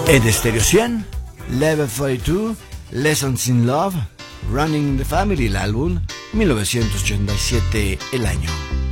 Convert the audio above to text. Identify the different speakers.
Speaker 1: Ed Stereo 100, Level 42, Lessons in Love, Running the Family, el álbum, 1987 el año.